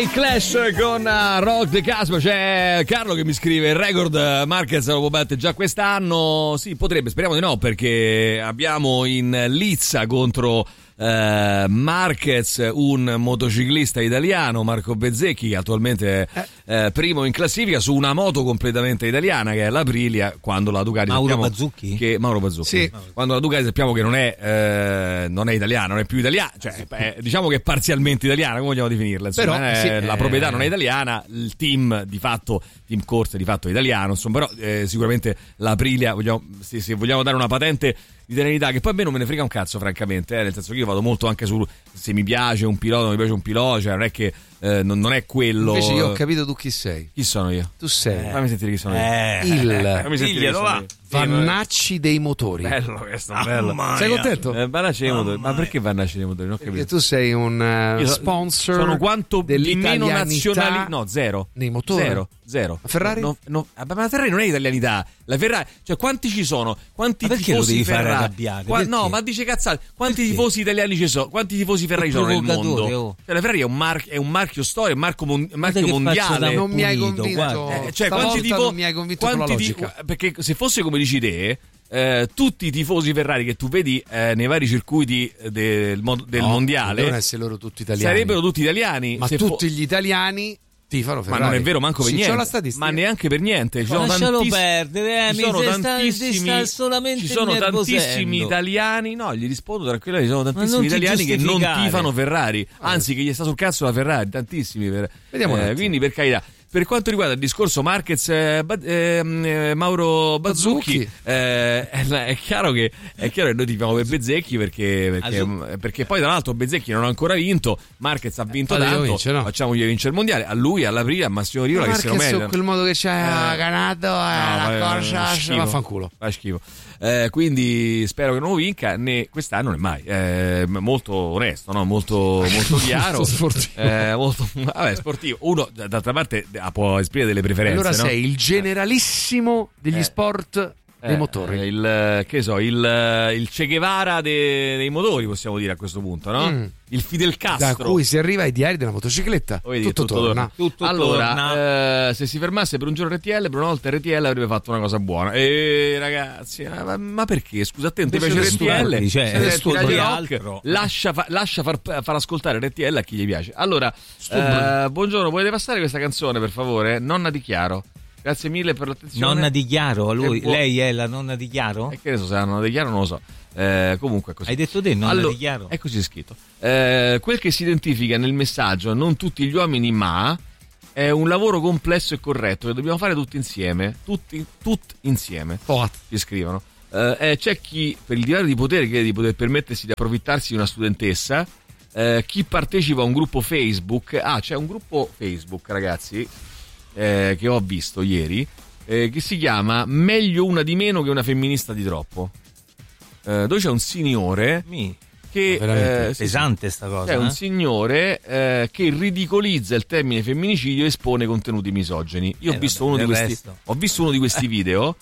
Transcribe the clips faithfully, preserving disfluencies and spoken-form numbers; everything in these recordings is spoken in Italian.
Il Clash con uh, Rock the Casbah. C'è Carlo che mi scrive: il record uh, Marquez lo può battere già quest'anno? Sì, potrebbe, speriamo di no, perché abbiamo in lizza contro Uh, Marquez un motociclista italiano, Marco Bezzecchi, che attualmente è eh. uh, primo in classifica su una moto completamente italiana che è l'Aprilia, quando la Ducati Mauro Bazzucchi? Che, Mauro Bazzucchi sì. Quando la Ducati sappiamo che non è uh, non è italiana, non è più italiana, cioè è, diciamo che è parzialmente italiana, come vogliamo definirla, insomma. Però, è, sì, la eh... proprietà non è italiana, il team di fatto team corse di fatto è italiano, insomma, però eh, sicuramente l'Aprilia, vogliamo, se, se vogliamo dare una patente di italianità, che poi a me non me ne frega un cazzo francamente, eh, nel senso che io vado molto anche su se mi piace un pilota, non mi piace un pilota, cioè non è che eh, non, non è quello. Invece io ho capito tu chi sei. Chi sono io? Tu sei eh. fammi sentire chi sono io. eh. il fammi sentire chi sono io. Vannacci dei motori. Bello questo, bello. Oh, sei contento? Eh, Vannacci dei motori. Ma perché Vannacci dei motori? Non ho capito. Perché tu sei un uh, sponsor. Sono quanto di meno nazionali? No, zero. Nei motori? Zero. Zero. La Ferrari? No, no, ma la Ferrari non è italianità. La Ferrari, cioè quanti ci sono? Quanti ma perché tifosi lo devi Ferrari? fare arrabbiare? Qua, no, ma dice cazzate. Quanti perché? tifosi italiani ci sono? Quanti tifosi Ferrari ci sono nel mondo? Oh. Cioè, la Ferrari è un, mar- è un marchio storico, è un marco, mon- marchio mondiale. Non mi hai convinto. Eh, cioè, quanti tifosi non mi hai convinto con la logica. Ti- perché se fosse come dici te, Eh, tutti i tifosi Ferrari che tu vedi eh, nei vari circuiti del, mo- del no, mondiale devono essere loro tutti italiani. Sarebbero tutti italiani, ma se tutti fo- gli italiani tifano Ferrari. Ma non è vero manco per sì, niente. Ma neanche per niente. Ci sono lascialo tantiss- perdere, eh, ci sono mi tantissimi, sta solamente ci sono tantissimi italiani. No, gli rispondo tranquillamente. Ci sono tantissimi italiani che non tifano Ferrari, anzi che gli sta sul cazzo la Ferrari, tantissimi. Vediamo eh, quindi per carità. Per quanto riguarda il discorso Marquez eh, eh, Mauro Bazzucchi, Bazzucchi. Eh, è, è chiaro che è chiaro che noi tifiamo per Bezzecchi perché, perché, perché poi tra l'altro Bezzecchi non ha ancora vinto, Marquez ha vinto eh, tanto, vince, no? facciamogli vincere il mondiale, a lui, alla Prima, a Massimo Rivola che se lo meritano. Quel modo che c'è eh, Canato, eh, no, la corsa, vaffanculo. Fa schifo. Eh, quindi spero che non lo vinca, né quest'anno né mai. Eh, molto onesto, no? Molto, molto chiaro. molto sportivo. Eh, molto, vabbè, sportivo. Uno, d'altra parte, può esprimere delle preferenze. Allora no? sei il generalissimo degli eh. sport dei eh, motori. Eh, il, che so, il, il Che Guevara de, dei motori, possiamo dire a questo punto, no? Mm. Il Fidel Castro. Da cui si arriva ai diari della motocicletta. Vedi, tutto, tutto torna. torna. Tutto allora, torna. Eh, se si fermasse per un giorno R T L, per una volta R T L avrebbe fatto una cosa buona. E ragazzi, ma, ma perché? Scusa, a te non ti piace R T L? Cioè, rock, lascia, fa, lascia far, far ascoltare R T L a chi gli piace. Allora, eh, buongiorno, volete passare questa canzone, per favore? Nonna di Chiaro. Grazie mille per l'attenzione. Nonna di Chiaro, lui, buo- lei è la nonna di Chiaro? E che ne so, se è la nonna di Chiaro non lo so. Eh, comunque è così. Hai detto te, nonna allora, di Chiaro? È così scritto. Eh, quel che si identifica nel messaggio, non tutti gli uomini, ma è un lavoro complesso e corretto che dobbiamo fare tutti insieme. Tutti, tutti insieme. What? Ci scrivono. Eh, c'è chi, per il divario di potere, crede di poter permettersi di approfittarsi di una studentessa. Eh, chi partecipa a un gruppo Facebook. Ah, c'è un gruppo Facebook, ragazzi. Eh, che ho visto ieri, eh, che si chiama Meglio una di meno che una femminista di troppo, eh, dove c'è un signore Mi. che eh, pesante sta cosa, è eh? un signore eh, che ridicolizza il termine femminicidio e espone contenuti misogini. Io eh, ho, visto vabbè, uno di questi, resto. ho visto uno di questi video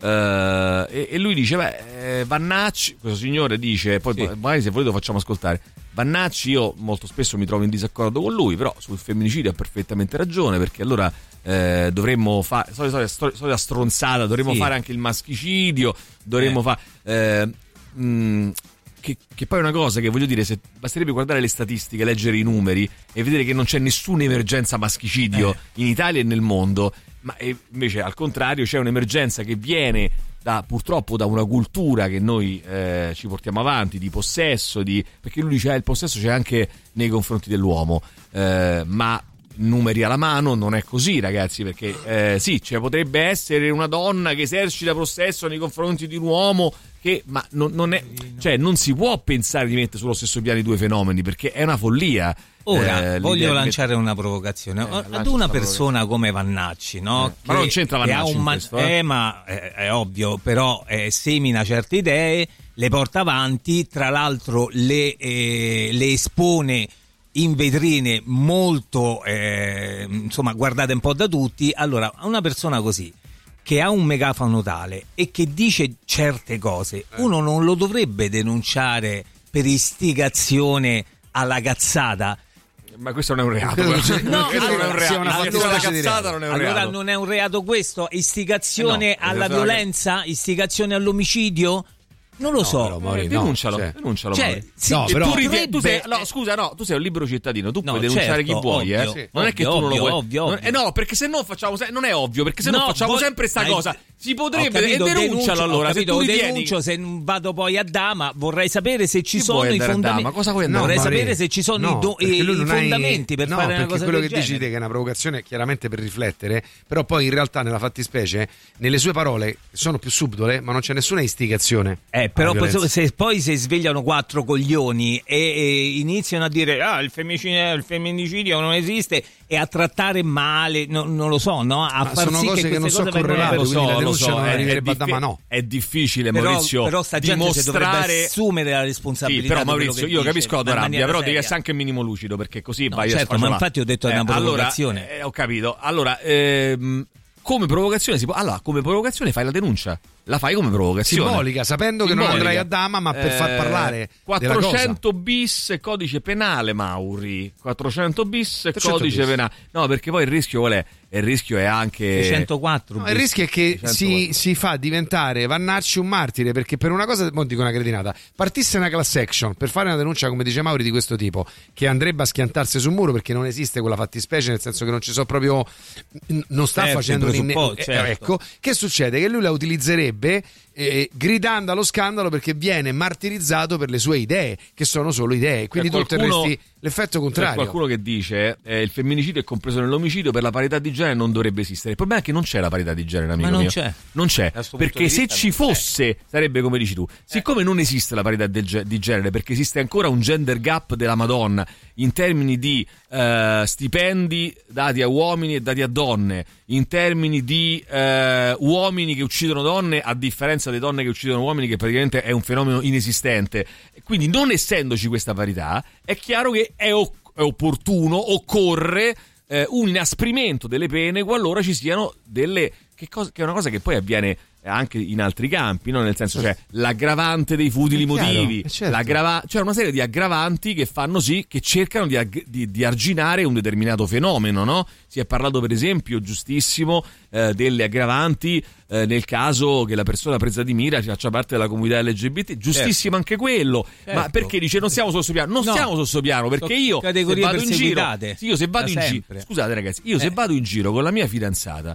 eh, e, e lui dice beh, eh, Vannacci, questo signore dice, poi sì. magari se volete lo facciamo ascoltare. Vannacci, io molto spesso mi trovo in disaccordo con lui, però sul femminicidio ha perfettamente ragione, perché allora eh, dovremmo fare solita, solita stronzata, dovremmo sì. fare anche il maschicidio, dovremmo eh. fare eh, mh, che, che poi è una cosa che voglio dire, se basterebbe guardare le statistiche, leggere i numeri e vedere che non c'è nessuna emergenza maschicidio eh. in Italia e nel mondo, ma invece al contrario c'è un'emergenza che viene da, purtroppo da una cultura che noi eh, ci portiamo avanti di possesso, di, perché lui dice eh, il possesso c'è anche nei confronti dell'uomo, eh, ma numeri alla mano non è così, ragazzi, perché eh, sì, cioè, potrebbe essere una donna che esercita possesso nei confronti di un uomo che, ma non, non è, cioè non si può pensare di mettere sullo stesso piano i due fenomeni, perché è una follia. Ora eh, voglio lanciare met- una provocazione eh, ad una persona come Vannacci, no? Eh, ma non c'entra Vannacci un man- in questo, eh? eh, ma è, è ovvio, però eh, semina certe idee, le porta avanti, tra l'altro le, eh, le espone in vetrine molto eh, insomma guardate un po' da tutti. Allora, una persona così che ha un megafono tale e che dice certe cose, uno non lo dovrebbe denunciare per istigazione alla cazzata? Ma questo non è un reato. Credo che sia- No, credo allora, che non è un sia reato. una La fattispecie cazzata di reato. non è un Allora reato. non è un reato questo? Istigazione Eh no, alla è una- violenza? Istigazione all'omicidio? Non lo so. però, Mauri, Eh, no, denuncialo, cioè- denuncialo. Cioè, Mauri. sì, No, E però- tu ritieni- tu sei, potrebbe- no, scusa, no, tu sei un libero cittadino, tu No, puoi denunciare certo, chi vuoi, ovvio, eh. Non è che tu ovvio, non lo puoi. ovvio, Non- ovvio. eh no, perché se no facciamo se- non è ovvio, perché se no, No, facciamo voi- sempre sta hai- cosa. Si Ho potrebbe capito, e denuncialo denuncio, allora, ho se capito, tu ritieni. denuncio se non vado poi a Dama, vorrei sapere se ci Chi sono vuoi i andare a fondamenti. Dama? Cosa vuoi andare vorrei No, sapere Maria, se ci sono no, i, do- perché i, lui i non hai- fondamenti per no, fare una perché cosa quello del che dici genere. te che è una provocazione chiaramente per riflettere, però poi in realtà nella fattispecie nelle sue parole sono più subdole, ma non c'è nessuna istigazione. Eh, però alla poi, violenza. se poi si svegliano quattro coglioni e, e iniziano a dire ah il femminicidio, il femminicidio non esiste e a trattare male, no, non lo so, no? A Ma far sono sì cose che che non queste so cose vengano- correlate, lo quindi so, la lo denuncia so, non è- arriverebbe è a Dama, no. È difficile, Però, Maurizio, però sta gente si dovrebbe dimostrare. assumere la Sì, responsabilità. però di quello Maurizio, che io dice, capisco la ma tua in rabbia, maniera però devi seria. essere anche un minimo lucido, perché così No, vai a certo, ma sfacciolare. infatti ho detto è una allora, provocazione. eh, ho capito. Allora, ehm, come provocazione si può. Allora, come provocazione fai la denuncia. La fai come provocazione. Simbolica, sapendo che non Simbolica. andrai a Dama, ma per far Eh, parlare della cosa. quattrocento bis codice penale, Mauri. quattrocento bis quattrocento codice bis. penale. No, perché poi il rischio qual è? Il rischio è anche seicentoquattro. No, il rischio è che si, seicentoquattro. si fa diventare Vannacci un martire, perché per una cosa, mo dico una cretinata, partisse una class action per fare una denuncia, come dice Mauri, di questo tipo, che andrebbe a schiantarsi sul muro perché non esiste quella fattispecie, nel senso che non ci so proprio, n- non sta Certo, facendo un inne- presupposto, eh, certo. ecco, che succede? Che lui la utilizzerebbe eh, gridando allo scandalo perché viene martirizzato per le sue idee, che sono solo idee, quindi tu qualcuno- otterresti l'effetto C'è contrario. qualcuno che dice eh, il femminicidio è compreso nell'omicidio, per la parità di genere non dovrebbe esistere. Il problema è che non c'è la parità di genere, amico Ma non mio. c'è. Non c'è. Da sto punto Perché di se vista ci non c'è. fosse, sarebbe come dici tu. Siccome non esiste la parità del ge- di genere, perché esiste ancora un gender gap della Madonna in termini di eh, stipendi dati a uomini e dati a donne, in termini di eh, uomini che uccidono donne, a differenza delle donne che uccidono uomini, che praticamente è un fenomeno inesistente. Quindi, non essendoci questa parità, è chiaro che è, o- è opportuno, occorre eh, un inasprimento delle pene qualora ci siano delle. Che, cosa, che è una cosa che poi avviene anche in altri campi, no? Nel senso, cioè l'aggravante dei futili È chiaro, motivi, è certo. l'aggrava- cioè una serie di aggravanti che fanno sì, che cercano di, ag- di, di arginare un determinato fenomeno, no? Si è parlato per esempio, giustissimo, eh, delle aggravanti eh, nel caso che la persona presa di mira faccia parte della comunità L G B T, giustissimo anche quello, Certo. ma perché dice non siamo sotto piano? Non No. stiamo sotto piano, perché Sono io se categorie vado in giro, perseguitate, sì, io se vado da in giro, sempre. scusate ragazzi, io se Eh. vado in giro con la mia fidanzata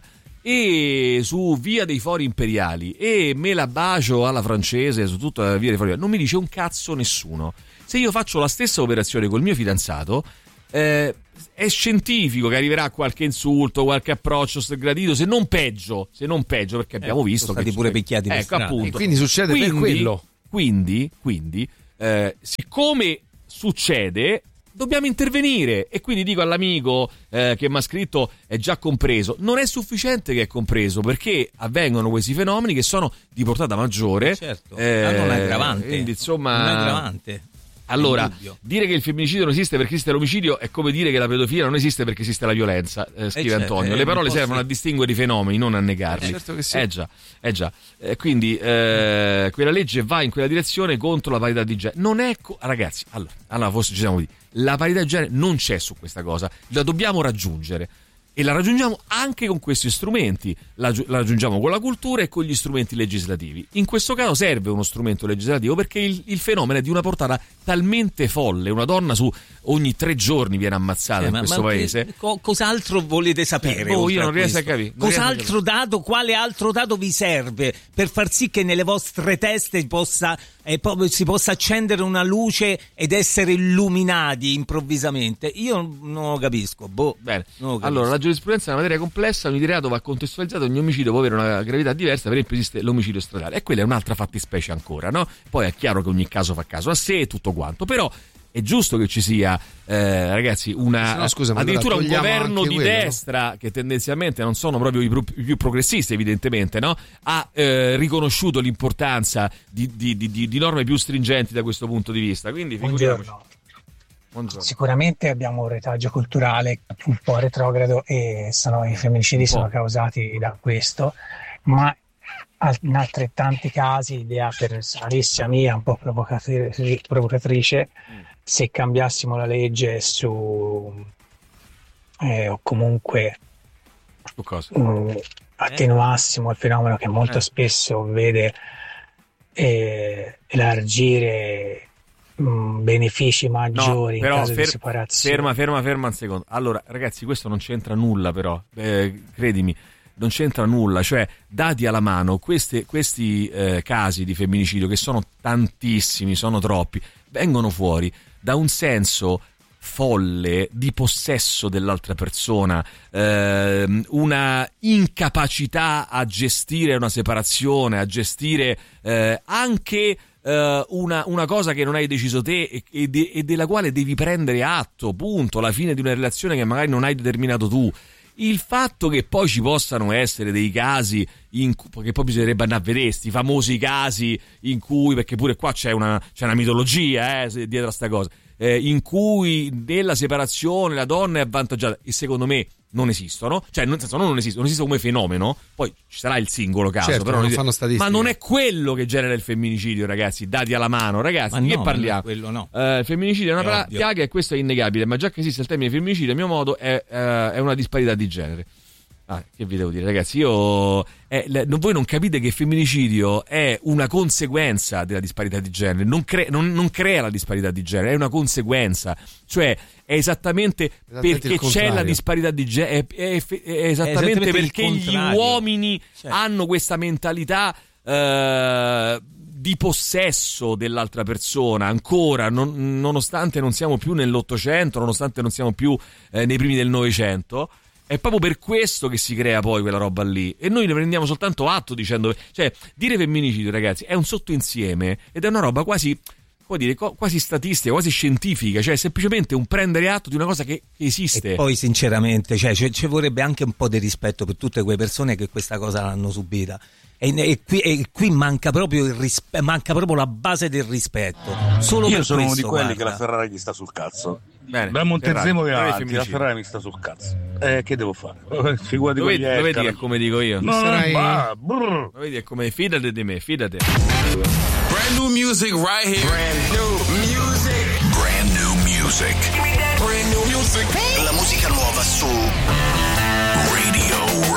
e su via dei Fori Imperiali e me la bacio alla francese su tutta la via dei Fori Imperiali, non mi dice un cazzo nessuno. Se io faccio la stessa operazione col mio fidanzato, eh, è scientifico che arriverà qualche insulto, qualche approccio sgradito, se non peggio, se non peggio, perché abbiamo Eh, visto sono che stati pure picchiati per ecco, strada. appunto. E quindi succede per quello. Quindi, quindi eh, siccome succede, dobbiamo intervenire, e quindi dico all'amico eh, che mi ha scritto è già compreso, non è sufficiente che è compreso, perché avvengono questi fenomeni che sono di portata maggiore. Certo, eh, hanno un aggravante. quindi, insomma, un aggravante. allora, Indubbio. dire che il femminicidio non esiste perché esiste l'omicidio è come dire che la pedofilia non esiste perché esiste la violenza, eh, scrive certo, Antonio. eh, Le parole un po' servono sì. a distinguere i fenomeni, non a negarli. Eh, certo che sì. Eh già, eh già. Eh, quindi eh, quella legge va in quella direzione contro la parità di genere. Non è co- ragazzi, allora, allora forse ci siamo di la parità di genere non c'è su questa cosa, la dobbiamo raggiungere. E la raggiungiamo anche con questi strumenti, la, la raggiungiamo con la cultura e con gli strumenti legislativi. In questo caso serve uno strumento legislativo perché il, il fenomeno è di una portata talmente folle. Una donna su ogni tre giorni viene ammazzata Eh, in ma- questo ma paese. che- co- cos'altro volete sapere? Eh, boh, oltre io non riesco questo? a capire, non riesco a Cos'altro dato, quale altro dato vi serve per far sì che nelle vostre teste possa, eh, proprio si possa accendere una luce ed essere illuminati improvvisamente? Io non lo capisco. Boh, Bene, non lo capisco. allora la giurisprudenza è una materia complessa, ogni reato va contestualizzato, ogni omicidio può avere una gravità diversa, per esempio esiste l'omicidio stradale e quella è un'altra fattispecie ancora, no? Poi è chiaro che ogni caso fa caso a sé e tutto quanto, però è giusto che ci sia, eh, ragazzi, una No, scusa, ma addirittura un allora togliamo governo anche di quello, no? destra che tendenzialmente non sono proprio i, pro- i più progressisti, evidentemente, no? Ha eh, riconosciuto l'importanza di, di, di, di, di norme più stringenti da questo punto di vista. Quindi figuriamoci. Buongiorno. Buongiorno. Sicuramente abbiamo un retaggio culturale un po' retrogrado e sono, i femminicidi Un po'. sono causati da questo, ma al- in altrettanti casi, idea personalissima mia, un po' provocatri- provocatrice, se cambiassimo la legge su eh, o comunque Su cosa? mh, attenuassimo il fenomeno che molto Eh. spesso vede eh, elargire mh, benefici maggiori in però caso fer- di separazione. ferma, ferma, ferma un secondo. Allora, ragazzi, questo non c'entra nulla, però, eh, credimi, non c'entra nulla. Cioè, dati alla mano, queste, questi eh, casi di femminicidio, che sono tantissimi, sono troppi, vengono fuori da un senso folle di possesso dell'altra persona, ehm, una incapacità a gestire una separazione, a gestire eh, anche eh, una, una cosa che non hai deciso te e, e, de, e della quale devi prendere atto, punto, alla fine di una relazione che magari non hai determinato tu. Il fatto che poi ci possano essere dei casi in cui, che poi bisognerebbe andare a vedere, sti famosi casi in cui, perché pure qua c'è una, c'è una mitologia eh, dietro a sta cosa, eh, in cui nella separazione la donna è avvantaggiata, e secondo me non esistono, cioè nel senso non, non esistono, non esistono come fenomeno, poi ci sarà il singolo caso, certo, però non non fanno esiste. statistiche. Ma non è quello che genera il femminicidio, ragazzi, dati alla mano, ragazzi, Ma di che no, parliamo? non è quello, no. Eh, il femminicidio è una È pla- ovvio. piaga, e questo è innegabile, ma già che esiste il termine femminicidio, a mio modo, è, eh, è una disparità di genere. Ah, che vi devo dire, ragazzi, io eh, le, non, voi non capite che il femminicidio è una conseguenza della disparità di genere, non, cre- non, non crea la disparità di genere, è una conseguenza, cioè è esattamente, Esattamente perché il c'è la contrario. disparità di genere, è, è, è, è esattamente, esattamente il perché gli contrario. uomini Cioè. hanno questa mentalità eh, di possesso dell'altra persona ancora, non, nonostante non siamo più nell'Ottocento, nonostante non siamo più eh, nei primi del Novecento. È proprio per questo che si crea poi quella roba lì, e noi ne prendiamo soltanto atto dicendo, cioè, dire femminicidio, ragazzi, è un sottoinsieme ed è una roba quasi, come dire, quasi statistica, quasi scientifica, cioè semplicemente un prendere atto di una cosa che esiste. E poi sinceramente, cioè, ci, ci vorrebbe anche un po' di rispetto per tutte quelle persone che questa cosa l'hanno subita. E, e, qui, e qui manca proprio il rispetto, manca proprio la base del rispetto. Solo Io per sono uno questo, di quelli guarda. che la Ferrari gli sta sul cazzo. Bene, Da Montezemolo in Ferrari, avanti, la femminicidio. Ferrari mi sta sul cazzo. Eh, che devo fare? Eh, Figurati Lo vedi, quelli lo vedi escano. che è come dico io? No, Sarai- ma, brr. Lo vedi è come, fidate di me, fidate. Brand new music right here. Brand new music. Brand new music. Brand new music. La musica nuova su Radio